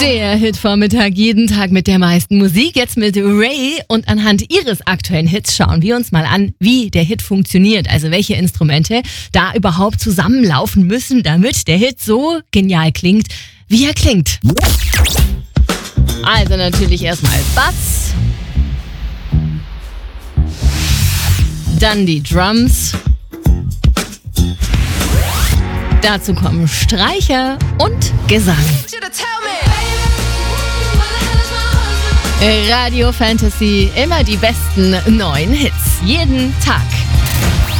Der Hitvormittag, jeden Tag mit der meisten Musik, jetzt mit Ray. Und anhand ihres aktuellen Hits schauen wir uns mal an, wie der Hit funktioniert. Also welche Instrumente da überhaupt zusammenlaufen müssen, damit der Hit so genial klingt, wie er klingt. Also natürlich erstmal Bass, dann die Drums, dazu kommen Streicher und Gesang. Radio Fantasy, immer die besten neuen Hits, jeden Tag.